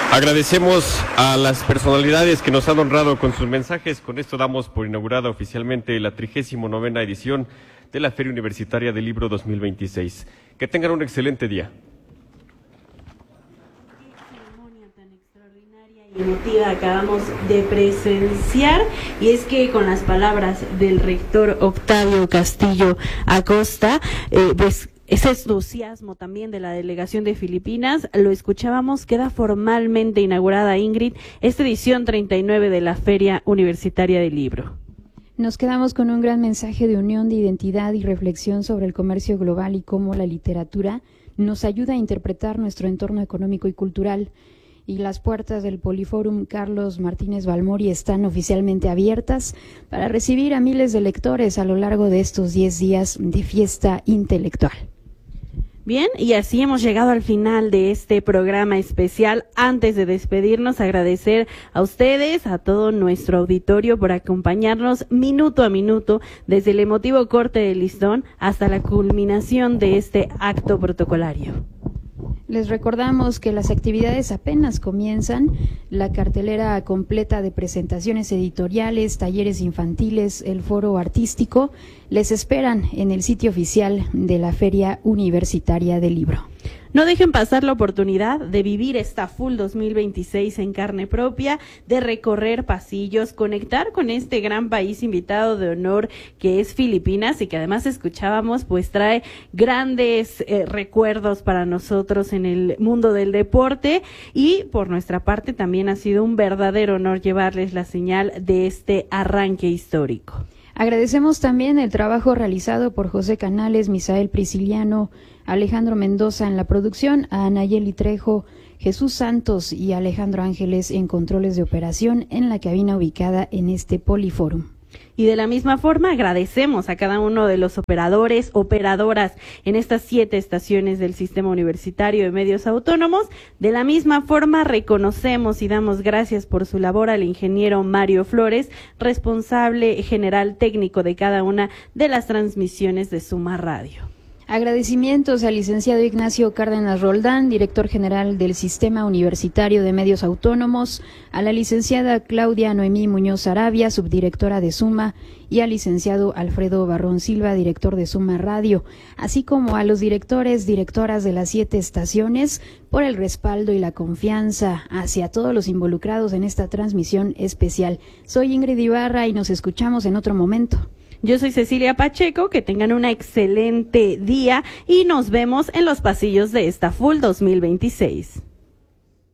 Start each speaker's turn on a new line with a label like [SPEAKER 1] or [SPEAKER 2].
[SPEAKER 1] Agradecemos a las personalidades que nos han honrado con sus mensajes. Con esto damos por inaugurada oficialmente la 39ª edición de la Feria Universitaria del Libro 2026. Que tengan un excelente día.
[SPEAKER 2] Y emotiva acabamos de presenciar, y es que con las palabras del rector Octavio Castillo Acosta, pues ese entusiasmo también de la delegación de Filipinas, lo escuchábamos, queda formalmente inaugurada, Ingrid, esta edición 39 de la Feria Universitaria del Libro.
[SPEAKER 3] Nos quedamos con un gran mensaje de unión, de identidad y reflexión sobre el comercio global y cómo la literatura nos ayuda a interpretar nuestro entorno económico y cultural. Y las puertas del Poliforum Carlos Martínez Balmori están oficialmente abiertas para recibir a miles de lectores a lo largo de estos 10 días de fiesta intelectual.
[SPEAKER 2] Bien, y así hemos llegado al final de este programa especial. Antes de despedirnos, agradecer a ustedes, a todo nuestro auditorio por acompañarnos minuto a minuto desde el emotivo corte del listón hasta la culminación de este acto protocolario.
[SPEAKER 3] Les recordamos que las actividades apenas comienzan. La cartelera completa de presentaciones editoriales, talleres infantiles, el foro artístico, les esperan en el sitio oficial de la Feria Universitaria del Libro.
[SPEAKER 2] No dejen pasar la oportunidad de vivir esta FUL 2026 en carne propia, de recorrer pasillos, conectar con este gran país invitado de honor que es Filipinas y que además escuchábamos, pues trae grandes recuerdos para nosotros en el mundo del deporte, y por nuestra parte también ha sido un verdadero honor llevarles la señal de este arranque histórico.
[SPEAKER 3] Agradecemos también el trabajo realizado por José Canales, Misael Prisciliano, Alejandro Mendoza en la producción, a Anayeli Trejo, Jesús Santos y Alejandro Ángeles en controles de operación en la cabina ubicada en este Poliforum.
[SPEAKER 2] Y de la misma forma agradecemos a cada uno de los operadores, operadoras en estas 7 estaciones del Sistema Universitario de Medios Autónomos. De la misma forma reconocemos y damos gracias por su labor al ingeniero Mario Flores, responsable general técnico de cada una de las transmisiones de Suma Radio.
[SPEAKER 3] Agradecimientos al licenciado Ignacio Cárdenas Roldán, director general del Sistema Universitario de Medios Autónomos, a la licenciada Claudia Noemí Muñoz Arabia, subdirectora de Suma, y al licenciado Alfredo Barrón Silva, director de Suma Radio, así como a los directores, directoras de las 7 estaciones, por el respaldo y la confianza hacia todos los involucrados en esta transmisión especial. Soy Ingrid Ibarra y nos escuchamos en otro momento.
[SPEAKER 2] Yo soy Cecilia Pacheco, que tengan un excelente día y nos vemos en los pasillos de esta FUL 2026.